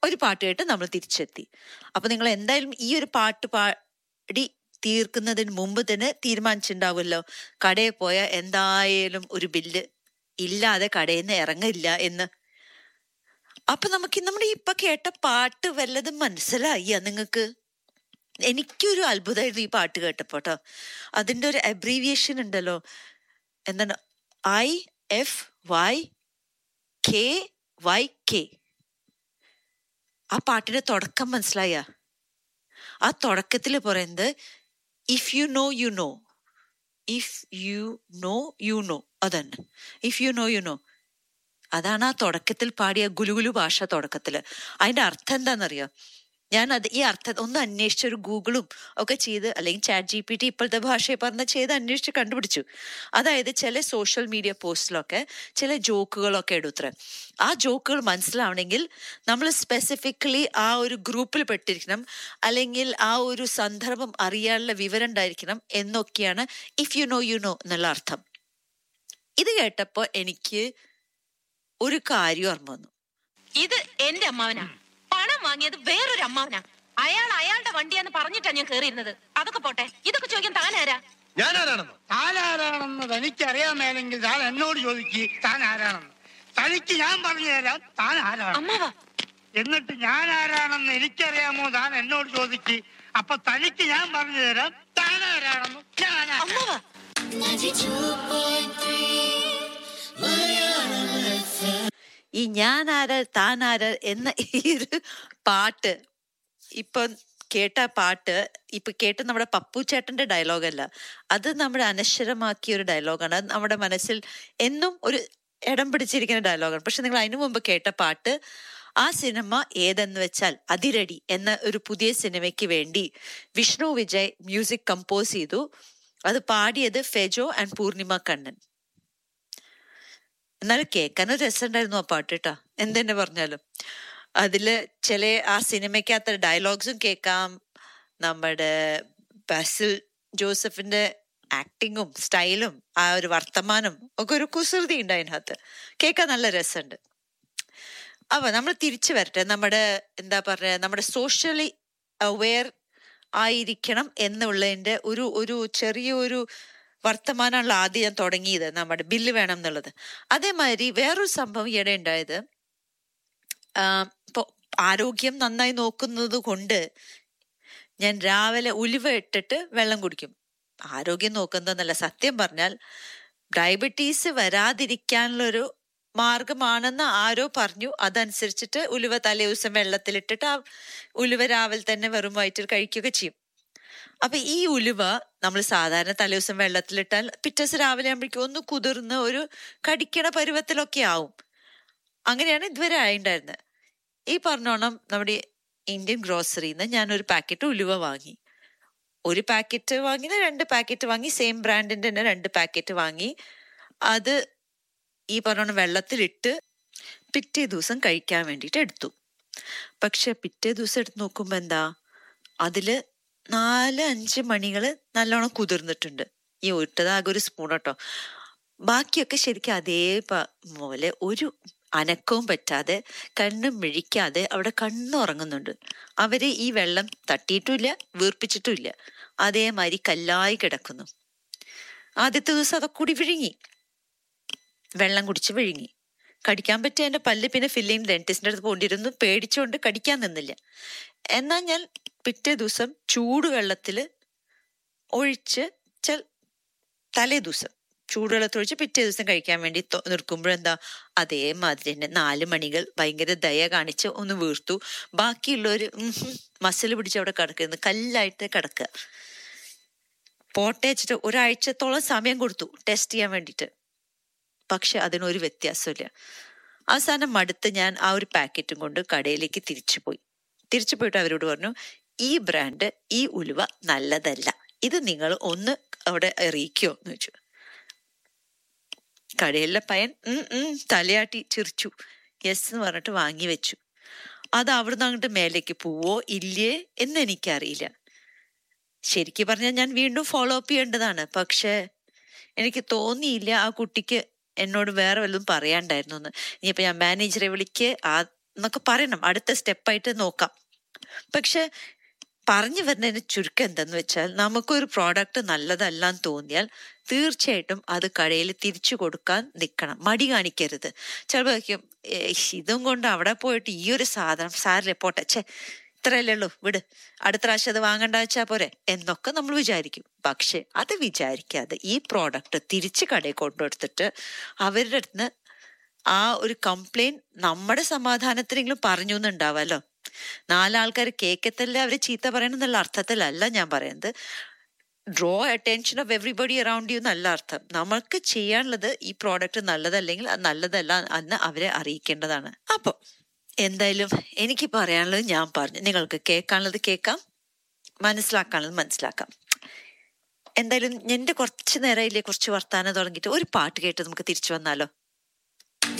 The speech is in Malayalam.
ഒരു പാട്ട് കേട്ട് നമ്മൾ തിരിച്ചെത്തി. അപ്പൊ നിങ്ങൾ എന്തായാലും ഈ ഒരു പാട്ട് പാടി തീർക്കുന്നതിന് മുമ്പ് തന്നെ തീരുമാനിച്ചിട്ടുണ്ടാവുമല്ലോ, കടയിൽ പോയാൽ എന്തായാലും ഒരു ബില്ല് ഇല്ലാതെ കടയിൽ നിന്ന് ഇറങ്ങില്ല എന്ന്. അപ്പൊ നമുക്ക് നമ്മുടെ ഇപ്പൊ കേട്ട പാട്ട് വല്ലതും മനസ്സിലായ നിങ്ങൾക്ക്? എനിക്കൊരു അത്ഭുതമായിരുന്നു ഈ പാട്ട് കേട്ടപ്പോട്ടോ. അതിന്റെ ഒരു അബ്രീവിയേഷൻ ഉണ്ടല്ലോ, എന്താണ്, IFYKYK. ആ പാട്ടിന്റെ തുടക്കം മനസ്സിലായ? ആ തുടക്കത്തിൽ പറയുന്നത് if you know you know, if you know you know, അതന്നെ, if you know you know. അതാണ് ആ തുടക്കത്തിൽ പാടിയ ഗുലുഗുലു ഭാഷ തുടക്കത്തില്. അതിന്റെ അർത്ഥം എന്താണെന്നറിയോ? ഞാൻ ഈ അർത്ഥം ഒന്ന് അന്വേഷിച്ചൊരു ഗൂഗിളും ഒക്കെ ചെയ്ത്, അല്ലെങ്കിൽ ChatGPT ഇപ്പോഴത്തെ ഭാഷയെ പറഞ്ഞ ചെയ്ത് അന്വേഷിച്ച് കണ്ടുപിടിച്ചു. അതായത് ചില സോഷ്യൽ മീഡിയ പോസ്റ്റിലൊക്കെ ചില ജോക്കുകളൊക്കെ എടുത്തേ. ആ ജോക്കുകൾ മനസ്സിലാവണമെങ്കിൽ നമ്മൾ സ്പെസിഫിക്കലി ആ ഒരു ഗ്രൂപ്പിൽ പെട്ടിരിക്കണം, അല്ലെങ്കിൽ ആ ഒരു സന്ദർഭം അറിയാനുള്ള വിവരം ഉണ്ടായിരിക്കണം എന്നൊക്കെയാണ് if you know you know എന്നുള്ള അർത്ഥം. ഇത് കേട്ടപ്പോ എനിക്ക് ഒരു കാര്യം ഓർമ്മ വന്നു. ഇത് എന്റെ അമ്മാവനാ, പണം വാങ്ങിയത് വേറൊരു അമ്മാവനാ. അയാളുടെ വണ്ടിയാന്ന് പറഞ്ഞിട്ടാ ഞാൻ കേറിയിരുന്നത്. അതൊക്കെ പോട്ടെ, ഇതൊക്കെ ചോദിക്കാൻ താനാരാ? താനാരാണെന്ന് തനിക്കറിയാമേലെങ്കിൽ താൻ എന്നോട് ചോദിക്ക് താൻ ആരാണെന്ന്. തനിക്ക് ഞാൻ പറഞ്ഞു തരാം താൻ ആരാണ്. അമ്മാവാ, എന്നിട്ട് ഞാൻ ആരാണെന്ന് എനിക്കറിയാമോ താൻ എന്നോട് ചോദിക്ക്. അപ്പൊ തനിക്ക് ഞാൻ പറഞ്ഞു തരാം താൻ ആരാണെന്ന്. അമ്മാവാ, ഈ ഞാൻ ആരാ താൻ ആരാ എന്ന ഈ ഒരു പാട്ട്, ഇപ്പൊ കേട്ട പാട്ട്, ഇപ്പൊ കേട്ട നമ്മുടെ പപ്പു ചേട്ടന്റെ ഡയലോഗല്ല, അത് നമ്മുടെ അനശ്വരമാക്കിയ ഒരു ഡയലോഗാണ്. അത് നമ്മുടെ മനസ്സിൽ എന്നും ഒരു ഇടം പിടിച്ചിരിക്കുന്ന ഡയലോഗാണ്. പക്ഷെ നിങ്ങൾ അതിനു മുമ്പ് കേട്ട പാട്ട്, ആ സിനിമ ഏതെന്ന് വെച്ചാൽ അതിരടി എന്ന ഒരു പുതിയ സിനിമയ്ക്ക് വേണ്ടി വിഷ്ണു വിജയ് മ്യൂസിക് കമ്പോസ് ചെയ്തു. അത് പാടിയത് ഫെജോ ആൻഡ് പൂർണിമ കണ്ണൻ. എന്നാലും കേൾക്കാനൊരു രസമുണ്ടായിരുന്നു ആ പാട്ട് കേട്ടാ, എന്തെന്നെ പറഞ്ഞാലും. അതില് ചില ആ സിനിമയ്ക്കകത്ത് ഡയലോഗ്സും കേൾക്കാം, നമ്മുടെ ബാസിൽ ജോസഫിന്റെ ആക്ടിങ്ങും സ്റ്റൈലും ആ ഒരു വർത്തമാനം ഒക്കെ ഒരു കുസൃതി ഉണ്ട് അതിനകത്ത്, കേൾക്കാൻ നല്ല രസമുണ്ട്. അപ്പൊ നമ്മൾ തിരിച്ചു വരട്ടെ, നമ്മുടെ എന്താ പറയുക, നമ്മുടെ സോഷ്യലി അവെയർ ആയിരിക്കണം എന്നുള്ളതിന്റെ ഒരു ചെറിയൊരു വർത്തമാനമുള്ള ആദ്യം ഞാൻ തുടങ്ങിയത്, നമ്മുടെ ബില്ല് വേണം എന്നുള്ളത്. അതേമാതിരി വേറൊരു സംഭവം ഈയിടെ ഉണ്ടായത്, ഇപ്പൊ ആരോഗ്യം നന്നായി നോക്കുന്നത് കൊണ്ട് ഞാൻ രാവിലെ ഉലുവ ഇട്ടിട്ട് വെള്ളം കുടിക്കും. ആരോഗ്യം നോക്കുന്നതെന്നല്ല, സത്യം പറഞ്ഞാൽ ഡയബറ്റീസ് വരാതിരിക്കാനുള്ളൊരു മാർഗമാണെന്ന് ആരോ പറഞ്ഞു. അതനുസരിച്ചിട്ട് ഉലുവ തലേ ദിവസം വെള്ളത്തിലിട്ടിട്ട് ആ ഉലുവ രാവിലെ തന്നെ വെറും വയറ്റിൽ കഴിക്കുകയൊക്കെ ചെയ്യും. അപ്പൊ ഈ ഉലുവ നമ്മൾ സാധാരണ തലേ ദിവസം വെള്ളത്തിലിട്ടാൽ പിറ്റേ ദിവസം രാവിലെ ആകുമ്പോഴേക്കും ഒന്ന് കുതിർന്ന് ഒരു കടിക്കണ പരുവത്തിലൊക്കെ ആവും. അങ്ങനെയാണ് ഇതുവരെ ആയിണ്ടായിരുന്നത്. ഈ പറഞ്ഞോണം നമ്മുടെ ഇന്ത്യൻ ഗ്രോസറിന്ന് ഞാനൊരു പാക്കറ്റ് ഉലുവ വാങ്ങി. ഒരു പാക്കറ്റ് വാങ്ങിന 2 പാക്കറ്റ് വാങ്ങി, സെയിം ബ്രാൻഡിന്റെ തന്നെ 2 പാക്കറ്റ് വാങ്ങി. അത് ഈ പറഞ്ഞോണം വെള്ളത്തിലിട്ട് പിറ്റേ ദിവസം കഴിക്കാൻ വേണ്ടിയിട്ട് എടുത്തു. പക്ഷെ പിറ്റേ ദിവസം എടുത്ത് നോക്കുമ്പോ എന്താ, അതില് 4-5 മണികള് നല്ലോണം കുതിർന്നിട്ടുണ്ട്. ഈ ഇട്ടതാകെ ഒരു സ്പൂൺ കേട്ടോ. ബാക്കിയൊക്കെ ശരിക്കും അതേപോലെ ഒരു അനക്കവും പറ്റാതെ കണ്ണും മിഴിക്കാതെ അവിടെ കണ്ണുറങ്ങുന്നുണ്ട്. അവര് ഈ വെള്ളം തട്ടിയിട്ടുമില്ല, വീർപ്പിച്ചിട്ടുമില്ല, അതേമാതിരി കല്ലായി കിടക്കുന്നു. ആദ്യത്തെ ദിവസം അതൊക്കെ കൂടി വിഴുങ്ങി, വെള്ളം കുടിച്ച് വിഴുങ്ങി. കടിക്കാൻ പറ്റിയ എന്റെ പല്ല് പിന്നെ ഫില്ലിങ് ഡെന്റിസ്റ്റിന്റെ അടുത്ത് പോണ്ടിരുന്നു, പേടിച്ചുകൊണ്ട് കടിക്കാൻ നിന്നില്ല. എന്നാൽ ഞാൻ പിറ്റേ ദിവസം ചൂടുവെള്ളത്തിൽ ഒഴിച്ച് തലേ ദിവസം ചൂടുവെള്ളത്തൊഴിച്ച് പിറ്റേ ദിവസം കഴിക്കാൻ വേണ്ടി നിൽക്കുമ്പോഴെന്താ, അതേമാതിരി തന്നെ 4 മണികൾ ഭയങ്കര ദയ കാണിച്ച് ഒന്ന് വീർത്തു. ബാക്കിയുള്ളവര് മസിൽ പിടിച്ച് അവിടെ കിടക്കുന്നു, കല്ലായിട്ട് കിടക്കുക. പോട്ടെ വെച്ചിട്ട് ഒരാഴ്ചത്തോളം സമയം കൊടുത്തു ടെസ്റ്റ് ചെയ്യാൻ വേണ്ടിയിട്ട്. പക്ഷെ അതിനൊരു വ്യത്യാസമില്ല. അവസാനം മടുത്ത് ഞാൻ ആ ഒരു പാക്കറ്റും കൊണ്ട് കടയിലേക്ക് തിരിച്ചു പോയിട്ട് അവരോട് പറഞ്ഞു, ഈ ബ്രാൻഡ് ഈ ഉലുവ നല്ലതല്ല, ഇത് നിങ്ങൾ ഒന്ന് അവിടെ അറിയിക്കോ എന്ന് ചോദിച്ചു. കടയിലെ പയ്യൻ തലയാട്ടി ചിരിച്ചു, യെസ് എന്ന് പറഞ്ഞിട്ട് വാങ്ങി വെച്ചു. അത് അവിടുന്ന് അങ്ങോട്ട് മേലേക്ക് പോവോ ഇല്ലേ എന്ന് എനിക്കറിയില്ല. ശരിക്കും പറഞ്ഞാൽ ഞാൻ വീണ്ടും ഫോളോ അപ്പ് ചെയ്യേണ്ടതാണ്. പക്ഷെ എനിക്ക് തോന്നിയില്ല ആ കുട്ടിക്ക് എന്നോട് വേറെ വല്ലതും പറയാണ്ടായിരുന്നു എന്ന്. ഇനിയിപ്പോ ഞാൻ മാനേജറെ വിളിക്ക്, ആ എന്നൊക്കെ പറയണം, അടുത്ത സ്റ്റെപ്പായിട്ട് നോക്കാം. പക്ഷെ പറഞ്ഞു വരുന്നതിന് ചുരുക്കം എന്തെന്ന് വെച്ചാൽ, നമുക്കൊരു പ്രോഡക്റ്റ് നല്ലതല്ലാന്ന് തോന്നിയാൽ തീർച്ചയായിട്ടും അത് കടയിൽ തിരിച്ചു കൊടുക്കാൻ നിൽക്കണം, മടി കാണിക്കരുത്. ചിലപ്പോൾ ഇതും കൊണ്ട് അവിടെ പോയിട്ട് ഈ ഒരു സാധനം സാരില്ല പോട്ടെ, ഇത്രയല്ലേ ഉള്ളൂ വിട്, അടുത്ത പ്രാവശ്യം അത് വാങ്ങണ്ട വെച്ചാ പോരെ എന്നൊക്കെ നമ്മൾ വിചാരിക്കും. പക്ഷെ അത് വിചാരിക്കാതെ ഈ പ്രോഡക്റ്റ് തിരിച്ച് കടയിൽ കൊണ്ടുകൊടുത്തിട്ട് അവരുടെ അടുത്ത് ആ ഒരു കംപ്ലൈന്റ് നമ്മുടെ സമാധാനത്തിനെങ്കിലും പറഞ്ഞു എന്നുണ്ടാവാലോ. നാലാൾക്കാർ കേക്കത്തല്ലേ അവര് ചീത്ത പറയണം എന്നുള്ള അർത്ഥത്തിലല്ല ഞാൻ പറയുന്നത്. Draw attention of everybody around you എന്നല്ല അർത്ഥം. നമ്മൾക്ക് ചെയ്യാനുള്ളത് ഈ പ്രോഡക്റ്റ് നല്ലതല്ലെങ്കിൽ അത് നല്ലതല്ല എന്ന് അവരെ അറിയിക്കേണ്ടതാണ്. അപ്പൊ എന്തായാലും എനിക്ക് പറയാനുള്ളത് ഞാൻ പറഞ്ഞു, നിങ്ങൾക്ക് കേൾക്കാനുള്ളത് കേൾക്കാം, മനസ്സിലാക്കാനുള്ളത് മനസ്സിലാക്കാം. എന്തായാലും എന്റെ കുറച്ച് നേരം കുറച്ച് വർത്താനം തുടങ്ങിയിട്ട് ഒരു പാട്ട് കേട്ട് നമുക്ക് തിരിച്ചു വന്നാലോ.